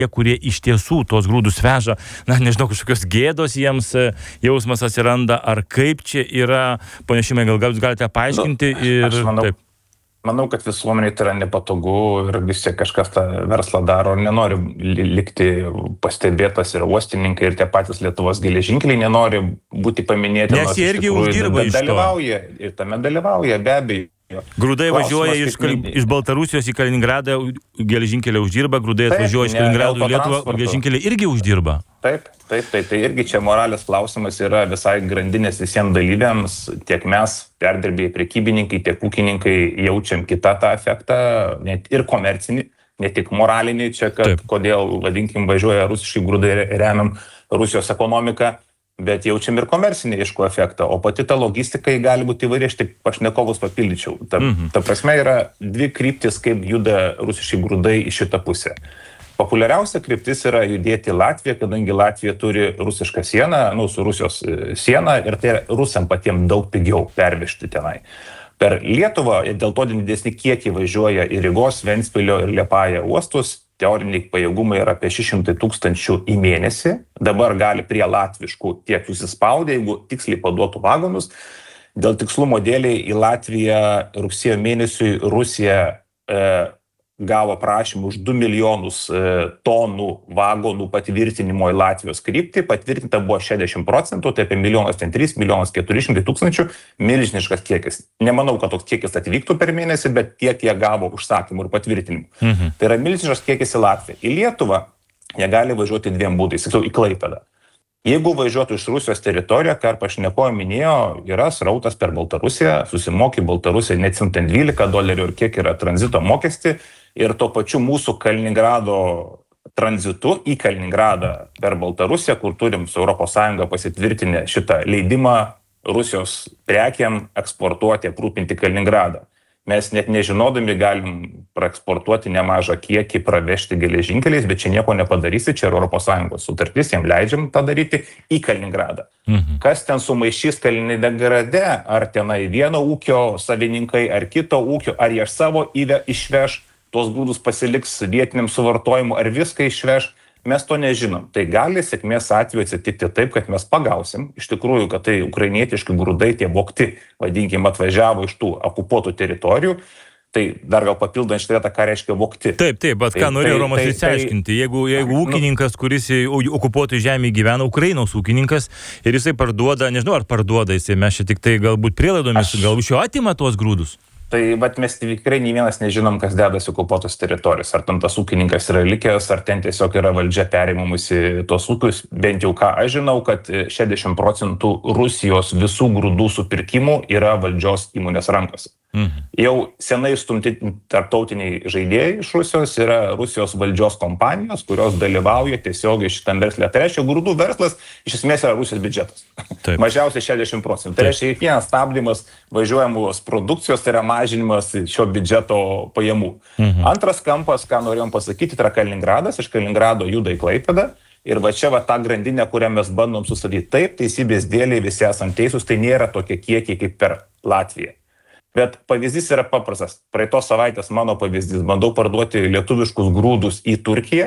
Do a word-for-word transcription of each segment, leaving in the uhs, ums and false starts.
kurie iš tiesų tos grūdus veža, na, nežinau, kažkokios gėdos jiems jausmas atsiranda, ar kaip čia yra, pone Šimai, gal jūs galite paaiškinti? Nu, ir aš manau, taip. Manau, kad visuomeniai tai yra nepatogu ir visi kažkas tą verslą daro ir nenori likti pastebėtas ir uostininkai ir tie patys Lietuvos geležinkeliai nenori būti paminėti. Nes jie irgi uždirba iš to. Dalyvauja ir tame dalyvauja, be abejo. Grūdai važiuoja iš, iš Baltarusijos į Kaliningradą, geležinkeliai uždirba, grūdai atvažiuoja iš Kaliningrado į Lietuvą, geležinkeliai irgi uždirba. Taip, taip, taip, tai irgi čia moralės klausimas yra visai grandinės visiems dalyviams, tiek mes, perdirbėjai, prekybininkai, tiek ūkininkai jaučiam kitą tą efektą, net ir komercinį, ne tik moralinį, čia kad taip. Kodėl, vadinkim, važiuoja rusiškai grūdai ir remiam Rusijos ekonomiką, bet jaučiam ir komercinį aišku efektą, o pati ta logistika gali būti įvairi, aš tik pašnekovus papildyčiau. Ta, mm-hmm. ta prasme yra dvi kryptis, kaip juda rusiškai grūdai į šitą pusę. Populiariausia kryptis yra judėti Latviją, kadangi Latvija turi rusišką sieną, nu, su Rusijos sieną ir tai rusam patiems daug pigiau pervežti tenai. Per Lietuvą dėl to didesni kiekiai važiuoja į Rygos, Ventspilio ir Liepają uostus, teoriniai pajėgumai yra apie šeši šimtai tūkstančių į mėnesį, dabar gali prie latviškų tiek susispaudę, jeigu tiksliai paduotų vagonus. Dėl tikslumo dėliai į Latviją rugsėjo mėnesiui Rusija e, gavo prašymų už du milijonus e, tonų vagonų patvirtinimo į Latvijos kryptį, patvirtinta buvo šešiasdešimt procentų, tai apie milijonas trys, milijonas keturi šimtai tūkstančių, milžiniškas kiekis. Nemanau, kad toks kiekis atvyktų per mėnesį, bet tiek jie gavo užsakymų ir patvirtinimų. Mhm. Tai yra milžiniškas kiekis į Latviją. Į Lietuvą jie gali važiuoti dviem būdais, tiksliau į Klaipėdą. Jeigu važiuotų iš Rusijos teritoriją, ką pašnekojo minėjo, yra srautas per Baltarusiją, susimoki Baltarusiją neatsimti ten dvylika dolerių ir kiek yra tranzito mokestį ir tuo pačiu mūsų Kaliningrado tranzitu į Kaliningradą per Baltarusiją, kur turim su Europos Sąjunga pasitvirtinę šitą leidimą Rusijos prekiam eksportuoti, aprūpinti Kaliningradą. Mes net nežinodami galim praeksportuoti nemažą kiekį, pravežti geležinkeliais, bet čia nieko nepadarysi, čia Europos Sąjungos sutartis, jiem leidžiam tą daryti į Kaliningradą. Mhm. Kas ten sumaišys Kaliningrade, ar tenai vieno ūkio savininkai, ar kito ūkio, ar jie savo įve išveš, tuos grūdus pasiliks vietiniam suvartojimu, ar viską išveš, mes to nežinom. Tai gali sėkmės atveju atsitikti taip, kad mes pagausim, iš tikrųjų, kad tai ukrainietiški grūdai, tie vogti, vadinkim, atvažiavo iš tų okupuotų teritorijų. Tai dar gal papildant šitą, ką reiškia vogti. Taip, taip, bet tai, ką norėjo tai, Romas įsiaiškinti. Jeigu, jeigu nu, ūkininkas, kuris okupuotų žemėje gyvena, Ukrainos ūkininkas, ir jisai parduoda, nežinau, ar parduoda jisai, mes čia tik tai galbūt prielaidomis, aš... gal iš jo atima tuos grūdus. Tai vat mes tikrai nei vienas nežinom, kas dedasi okupuotos teritorijos. Ar ten tas ūkininkas yra likęs, ar ten tiesiog yra valdžia perimamusi tos ūkius. Bent jau ką aš žinau, kad šešiasdešimt procentų Rusijos visų grūdų supirkimų yra valdžios įmonės rankose. Mhm. Jau senai stumti tarptautiniai žaidėjai iš Rusijos yra Rusijos valdžios kompanijos, kurios dalyvauja tiesiogiai šitam versle. Tai reiškia, grūdų verslas iš esmės yra Rusijos biudžetas. Mažiausiai šešiasdešimt procentų. Tai reiškia, kiekvienas stabdymas važiuojamos produkcijos, tai yra mažinimas šio biudžeto pajamų. Mhm. Antras kampas, ką norėjom pasakyti, tai yra Kaliningradas. Iš Kaliningrado juda į Klaipėdą. Ir va čia va ta grandinė, kurią mes bandom sustatyti. Taip, teisybės dėliai visi esam teisūs, tai nėra tokie kiekiai kaip per Latviją. Bet pavyzdys yra paprastas. Praeitos savaitės mano pavyzdys. Bandau parduoti lietuviškus grūdus į Turkiją.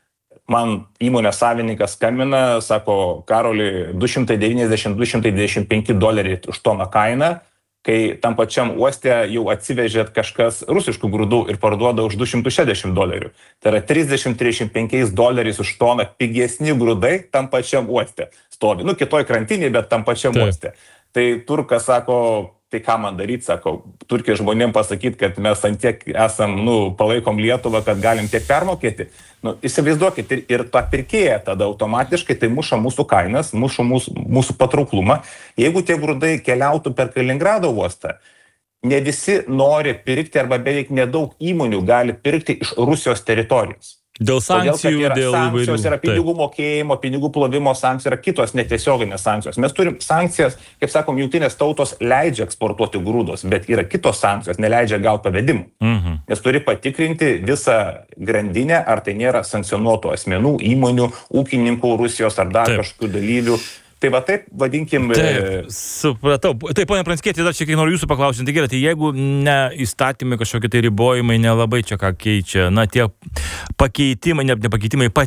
Man įmonės savininkas skambina, sako, Karoli, du šimtai devyniasdešimt - du šimtai dvidešimt penki doleriai už toną kainą, kai tam pačiam uoste jau atsivežėt kažkas rusiškų grūdų ir parduoda už du šimtus šešiasdešimt dolerių. Tai yra trisdešimt - trisdešimt penki doleriais už toną pigesni grūdai tam pačiam uoste stovi. Nu, kitoj krantinėje, bet tam pačiam Taip. Uoste. Tai turkas sako, tai ką man daryti, sako, Turkijos žmonėm pasakyti, kad mes ant tiek esam, nu, palaikom Lietuvą, kad galim tiek permokėti. Nu, įsivaizduokit, ir, ir tą pirkėją tada automatiškai tai muša mūsų kainas, muša mūsų, mūsų patrauklumą. Jeigu tie grūdai keliautų per Kaliningrado uostą, ne visi nori pirkti arba beveik nedaug įmonių gali pirkti iš Rusijos teritorijos. Dėl sankcijų, Todėl, dėl sankcijos įvairių. yra pinigų mokėjimo, pinigų plovimo sankcijos, yra kitos netiesioginės sankcijos. Mes turim sankcijas, kaip sakom, jungtinės tautos leidžia eksportuoti grūdus, bet yra kitos sankcijos, neleidžia gauti pavedimų. Mhm. Nes turi patikrinti visą grandinę, ar tai nėra sankcionuotų asmenų, įmonių, ūkininkų, Rusijos ar dar Taip. Kažkokių dalyvių. Tai va taip, vadinkim... Taip, supratau. Taip, ponia Pranckieti, dar šiek tiek noriu jūsų paklausinti. Gerai, tai jeigu ne įstatymai, kažkokie tai ribojimai nelabai čia ką keičia, na tie pakeitimai, ne, ne pakeitimai,